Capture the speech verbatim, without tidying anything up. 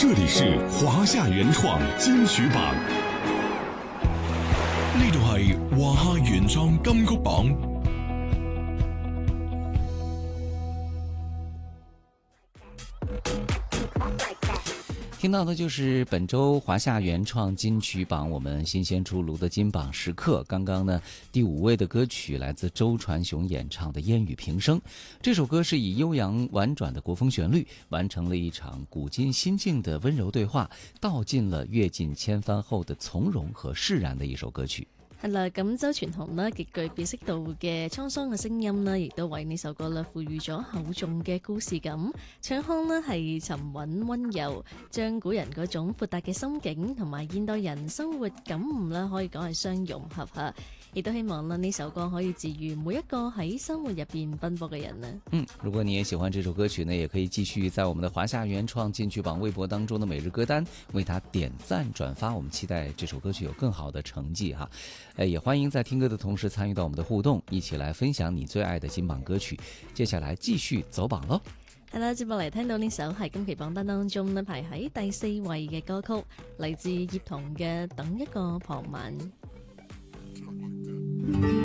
这里是華夏原創金曲榜， 呢度係華夏原創金曲榜。 听到的就是本周华夏原创金曲榜我们新鲜出炉的金榜时刻。刚刚呢，第五位的歌曲来自周传雄演唱的《烟雨平生》。这首歌是以悠扬婉转的国风旋律，完成了一场古今心境的温柔对话，道尽了阅尽千帆後的從容和釋然的一首歌曲。 係啦，咁周傳雄呢極具辨識度嘅滄桑嘅聲音呢，亦都為呢首歌呢賦予咗厚重嘅故事感。唱腔呢係沉穩溫柔，將古人嗰種闊達嘅心境同埋現代人生活感悟呢，可以講係相融合下。亦都希望呢呢首歌可以治愈每一個喺生活入邊奔波嘅人呢。 嗯，如果你也喜歡這首歌曲呢，也可以繼續在我們的華夏原創金曲榜微博當中的每日歌單為它點讚轉發，我們期待這首歌曲有更好的成績哈。誒，也歡迎在聽歌的同時參與到我們的互動，一起來分享你最愛的金榜歌曲。接下來繼續走榜咯。 係啦，接落嚟聽到呢首係今期榜單當中呢排喺第四位嘅歌曲，嚟自葉童嘅《等一個傍晚》。